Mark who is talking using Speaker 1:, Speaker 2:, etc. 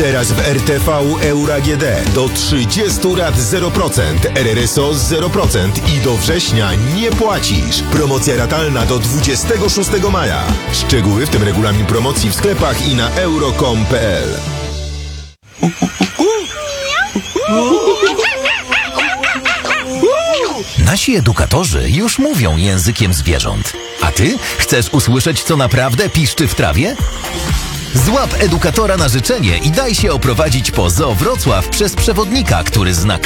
Speaker 1: Teraz w RTV Euro AGD do 30 lat 0%, RRSO 0% i do września nie płacisz. Promocja ratalna do 26 maja. Szczegóły, w tym regulamin promocji w sklepach i na euro.com.pl.
Speaker 2: Nasi edukatorzy już mówią językiem zwierząt. A ty chcesz usłyszeć, co naprawdę piszczy w trawie? Złap edukatora na życzenie i daj się oprowadzić po Zoo Wrocław przez przewodnika, który zna